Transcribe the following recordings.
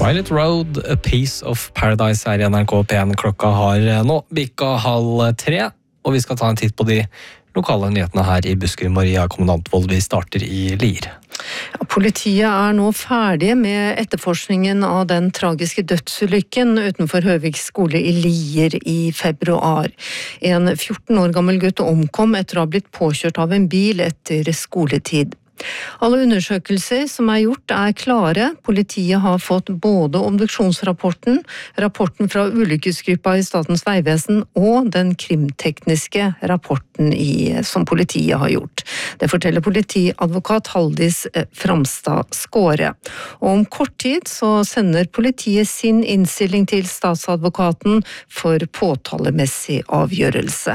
Twilight Road, A Piece of Paradise I NRK P1. Klokka har nå bikka 2:30, og vi skal ta en titt på de lokale nyhetene her i Buskerud. Maria Kommandantvold, vi starter i Lier. Ja, politiet nå ferdige med etterforskningen av den tragiske dødsulykken utenfor Høvik skole i Lier i februar. En 14 år gammel gutt omkom etter å ha blitt påkjørt av en bil etter skoletid. Alle undersøkelser som gjort klare. Politiet har fått både obduksjonsrapporten, rapporten fra ulykkesgruppa i Statens vegvesen og den krimtekniske rapporten som politiet har gjort. Det forteller politiadvokat Haldis Framstad Skåre. Og om kort tid så sender politiet sin innstilling til statsadvokaten for påtalemessig avgjørelse.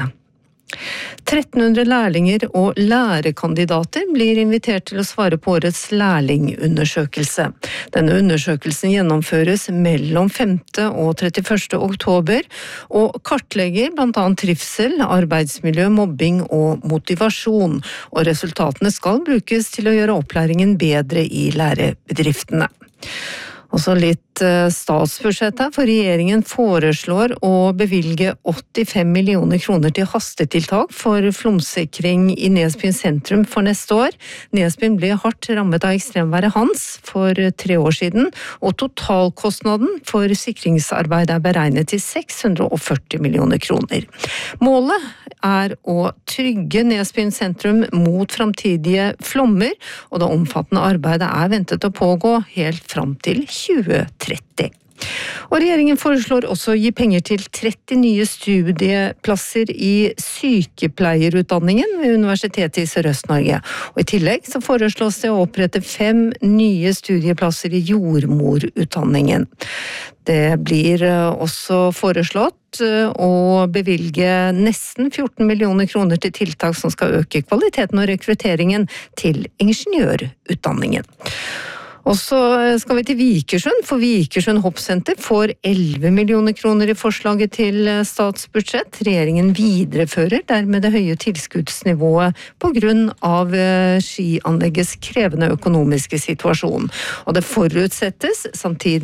1300 lærlinger og lærekandidater blir invitert til å svare på årets lærlingundersøkelse. Denne undersøkelsen gjennomføres mellom 5. og 31. oktober, og kartlegger blant annet trivsel, arbeidsmiljø, mobbing og motivasjon. Og resultatene skal brukes til å gjøre opplæringen bedre i lærebedriftene. Og så litt statsbudsjett her, for regjeringen foreslår å bevilge 85 millioner kroner til hastetiltak for flomsikring i Nesbyen sentrum for neste år. Nesbyen ble hardt rammet av ekstremværet Hans for 3 år siden, og totalkostnaden for sikringsarbeid beregnet til 640 millioner kroner. Målet å trygge Nesbyen sentrum mot framtidige flommer, og det omfattende arbeidet ventet å pågå helt fram til 2030. Og regjeringen foreslår også å gi penger til 30 nye studieplasser i sykepleierutdanningen ved Universitetet i Sørøst-Norge. Og i tillegg så foreslås det å opprette 5 nye studieplasser i jordmorutdanningen. Det blir også foreslått å bevilge nesten 14 millioner kroner til tiltak som skal øke kvaliteten og rekrutteringen til ingeniørutdanningen. Og så skal vi til Vikersund, for Vikersund Hoppsenter får 11 millioner kroner i forslaget til statsbudsjett. Regjeringen viderefører dermed det høye tilskuddsnivået på grunn av skianleggets krevende økonomiske situasjon. Og det forutsettes samtidig